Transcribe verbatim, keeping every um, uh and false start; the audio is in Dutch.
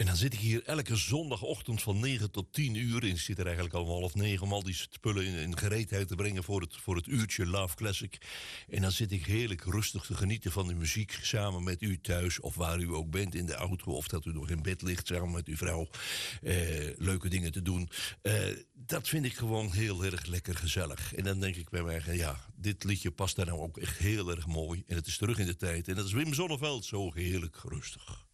En dan zit ik hier elke zondagochtend van negen tot tien uur. En ik zit er eigenlijk al om half negen om al die spullen in, in gereedheid te brengen voor het, voor het uurtje Love Classic. En dan zit ik heerlijk rustig te genieten van de muziek samen met u thuis. Of waar u ook bent in de auto. Of dat u nog in bed ligt samen met uw vrouw. Eh, leuke dingen te doen. Eh, dat vind ik gewoon heel erg lekker gezellig. En dan denk ik bij mij, ja, dit liedje past daar nou ook echt heel erg mooi. En het is terug in de tijd. En dat is Wim Sonneveld, zo heerlijk rustig.